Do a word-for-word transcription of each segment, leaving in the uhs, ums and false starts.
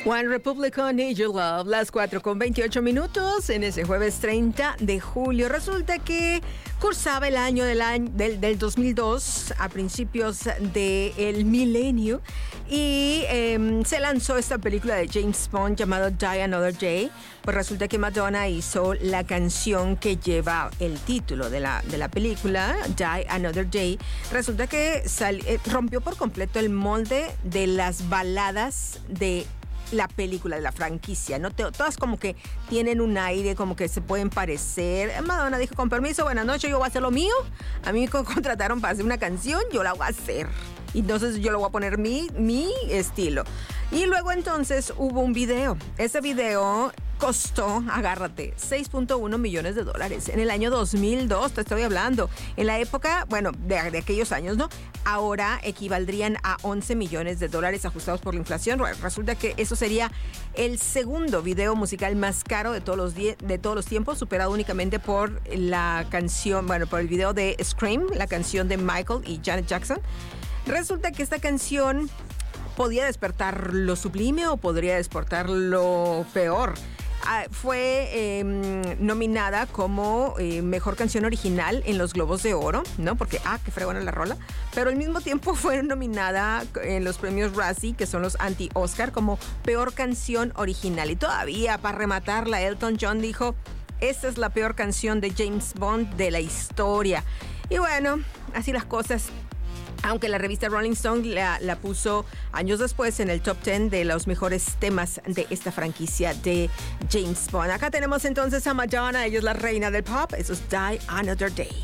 One Republican, Need Your Love, las cuatro con veintiocho minutos en ese jueves treinta de julio. Resulta que cursaba el año del, año, del, del dos mil dos, a principios del milenio, y eh, se lanzó esta película de James Bond llamada Die Another Day. Pues resulta que Madonna hizo la canción que lleva el título de la, de la película, Die Another Day. Resulta que sal, eh, rompió por completo el molde de las baladas de la película, de la franquicia, ¿no? Todas como que tienen un aire, como que se pueden parecer. Madonna dijo, con permiso, buenas noches, yo voy a hacer lo mío. A mí me contrataron para hacer una canción, yo la voy a hacer. Entonces yo le voy a poner mi, mi estilo. Y luego entonces hubo un video. Ese video costó, agárrate, seis punto uno millones de dólares. En el año dos mil dos, te estoy hablando. En la época, bueno, de, de aquellos años, ¿no? Ahora equivaldrían a once millones de dólares ajustados por la inflación. Resulta que eso sería el segundo video musical más caro de todos los, die- de todos los tiempos, superado únicamente por la canción, bueno, por el video de Scream, la canción de Michael y Janet Jackson. Resulta que esta canción podía despertar lo sublime o podría despertar lo peor. Ah, fue eh, nominada como eh, Mejor Canción Original en los Globos de Oro, ¿no? Porque, ah, qué fregona la rola. Pero al mismo tiempo fue nominada en los premios Razzie, que son los anti-Oscar, como Peor Canción Original. Y todavía, para rematarla, Elton John dijo, esta es la peor canción de James Bond de la historia. Y bueno, así las cosas. Aunque la revista Rolling Stone la, la puso años después en el top diez de los mejores temas de esta franquicia de James Bond. Acá tenemos entonces a Madonna, ella es la reina del pop, eso es Die Another Day.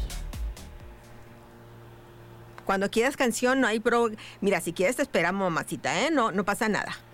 Cuando quieras canción no hay pro... Mira, si quieres te esperamos, mamacita, ¿eh? No, no pasa nada.